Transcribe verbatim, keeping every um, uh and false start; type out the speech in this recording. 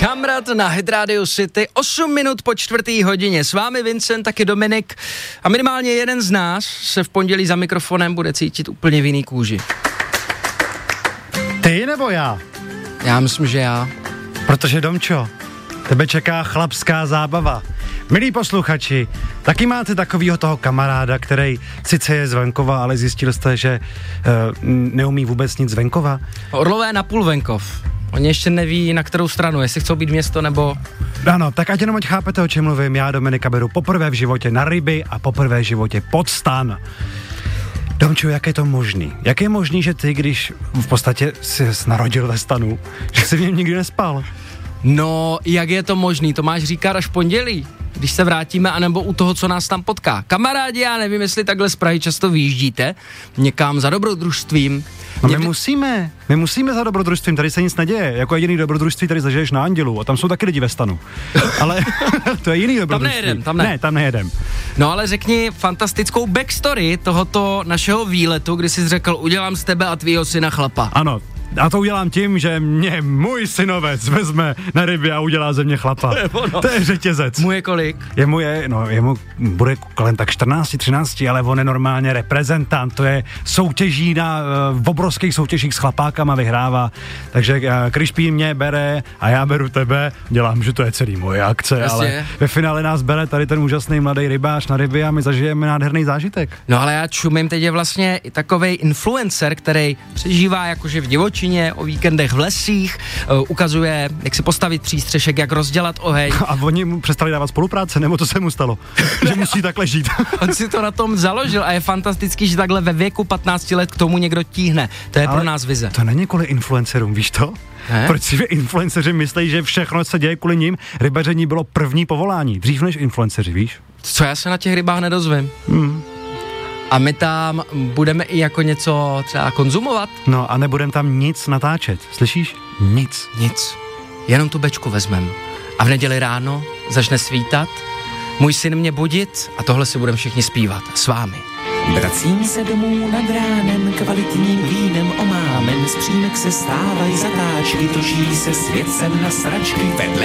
Kamrat na Hit Radio City, osm minut po čtvrtý hodině. S vámi Vincent, taky Dominik a minimálně jeden z nás se v pondělí za mikrofonem bude cítit úplně v jiný kůži. Ty nebo já? Já myslím, že já. Protože Domčo, tebe čeká chlapská zábava. Milí posluchači, taky máte takovýho toho kamaráda, který sice je z venkova, ale zjistil jste, že uh, neumí vůbec nic z venkova? Orlové na půl venkov. Oni ještě neví, na kterou stranu, jestli chcou být město nebo... Ano, tak ať jenom ať chápete, o čem mluvím. Já Dominika beru poprvé v životě na ryby a poprvé v životě pod stan. Domčo, jak je to možný? Jak je možný, že ty, když v podstatě jsi narodil ve stanu, že jsi v něm nikdy nespal? No, jak je to možný? To máš říkat až v pondělí, když se vrátíme, anebo u toho, co nás tam potká. Kamarádi, já nevím, jestli takhle z Prahy často vyjíždíte někam za dobrodružstvím. No my Mě... musíme, my musíme za dobrodružstvím, tady se nic neděje. Jako jediný dobrodružství tady zažiješ na Andělu a tam jsou taky lidi ve stanu. Ale to je jiný dobrodružství. Tam nejedem, tam ne. Ne, tam nejedem. No ale řekni fantastickou backstory tohoto našeho výletu, kdy jsi řekl, udělám z tebe a tvýho syna chlapa. Ano. A to udělám tím, že mě můj synovec vezme na ryby a udělá ze mě chlapa. To je, to je řetězec. Mu je kolik? Je mu je, no jemu bude kolem tak čtrnáct, třináct, ale on je normálně reprezentant, to je soutěží na v obrovských soutěžích s chlapákama vyhrává, takže Krišpín mě bere a já beru tebe, dělám, že to je celý moje akce, Jasně. Ale ve finále nás bere tady ten úžasný mladý rybář na ryby a my zažijeme nádherný zážitek. No ale já čumím, teď je vlastně i takovej influencer, který přežívá jakože v divočině, o víkendech v lesích, uh, ukazuje, jak si postavit přístřešek, jak rozdělat oheň. A oni mu přestali dávat spolupráce, nebo to se mu stalo? Že musí takhle žít. On si to na tom založil a je fantastický, že takhle ve věku patnácti let k tomu někdo tíhne. To je ale pro nás vize. To není kvůli influencerům, víš to? Ne? Proč si influenceři myslí, že všechno se děje kvůli nim? Rybaření bylo první povolání, dřív než influenceři, víš? Co já se na těch rybách nedozvím. Hmm. A my tam budeme i jako něco třeba konzumovat? No a nebudeme tam nic natáčet, slyšíš? Nic. Nic. Jenom tu bečku vezmem. A v neděli ráno začne svítat, můj syn mě budit a tohle si budeme všichni zpívat s vámi. Vracím se domů nad ránem, kvalitním vínem omámen, z přímek se stávají zatáčky, točí se svět sem na sračky, vedle